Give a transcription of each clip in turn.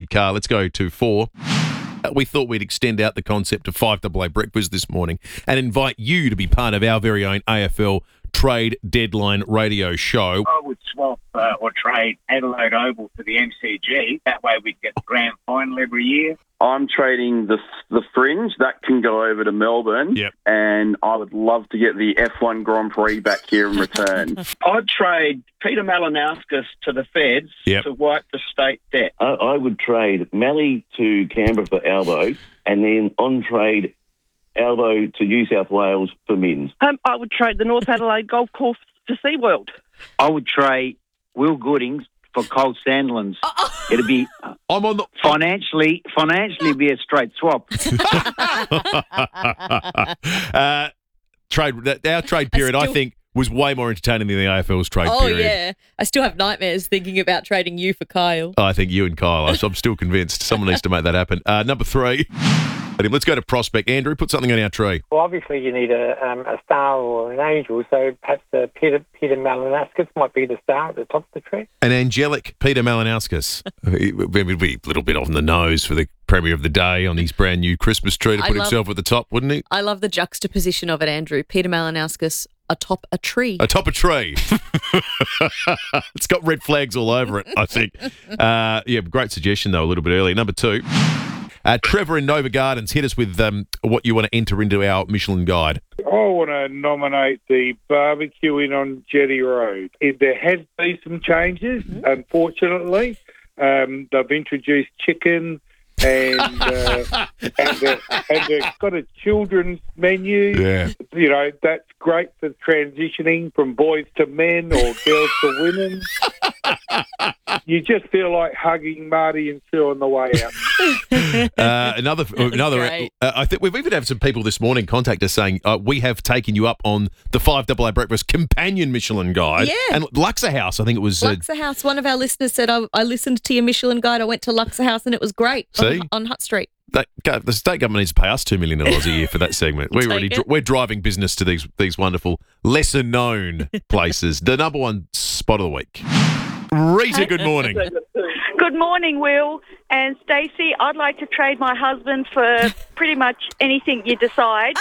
red car. Let's go to 4. We thought we'd extend out the concept of 5AA Breakfast this morning and invite you to be part of our very own AFL Trade Deadline radio show. I would swap or trade Adelaide Oval for the MCG. That way we'd get the grand final every year. I'm trading the Fringe. That can go over to Melbourne. Yep. And I would love to get the F1 Grand Prix back here in return. I'd trade Peter Malinauskas to the Feds to wipe the state debt. I would trade Mallee to Canberra for Albo, and then on trade Albo to New South Wales for Mins. I would trade the North Adelaide Golf Course for SeaWorld. I would trade Will Goodings for Cold Sandlands. It'd be I'm on the financially be a straight swap. Our trade period, I think, was way more entertaining than the AFL's trade period. Oh, yeah. I still have nightmares thinking about trading you for Kyle. I think you and Kyle. I'm still convinced. Someone needs to make that happen. Number 3. Let's go to Prospect. Andrew, put something on our tree. Well, obviously you need a star or an angel, so perhaps Peter Malinauskas might be the star at the top of the tree. An angelic Peter Malinauskas. It would be a little bit on the nose for the Premier of the Day on his brand new Christmas tree to put himself at the top, wouldn't he? I love the juxtaposition of it, Andrew. Peter Malinauskas atop a tree. Atop a tree. It's got red flags all over it, I think. Great suggestion, though, a little bit earlier. Number 2. Trevor in Nova Gardens, hit us with what you want to enter into our Michelin Guide. I want to nominate the barbecuing on Jetty Road. There has been some changes, unfortunately. They've introduced chicken and they've got a children's menu. Yeah. You know, that's great for transitioning from boys to men or girls to women. You just feel like hugging Marty and Sue on the way out. Another. I think we've even had some people this morning contact us saying we have taken you up on the 5AA Breakfast Companion Michelin Guide. Yeah. And Luxor House, I think it was. Luxor House. One of our listeners said, I listened to your Michelin Guide. I went to Luxor House and it was great. See? On Hutt Street. The state government needs to pay us $2 million a year for that segment. We're driving business to these wonderful, lesser known places. The number 1 spot of the week. Rita, good morning. Good morning, Will and Stacey. I'd like to trade my husband for pretty much anything you decide.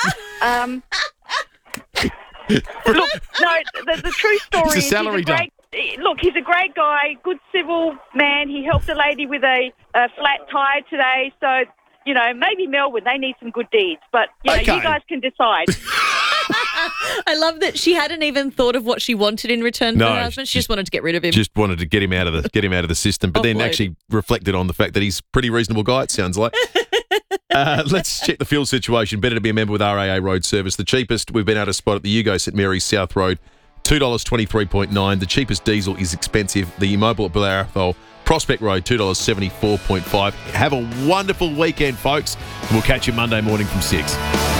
Look, no, the true story is he's a great guy, good civil man. He helped a lady with a flat tyre today, so, you know, maybe Melbourne, they need some good deeds. But, you guys can decide. I love that she hadn't even thought of what she wanted in return for her husband. She just wanted to get rid of him. Just wanted to get him out of the system, but then actually reflected on the fact that he's a pretty reasonable guy, it sounds like. Let's check the fuel situation. Better to be a member with RAA Road Service. The cheapest we've been able to spot at the Yugo St Mary's South Road, $2.23.9. The cheapest diesel is expensive. The Mobile at Bellarathol, Prospect Road, $2.74.5. Have a wonderful weekend, folks. We'll catch you Monday morning from 6.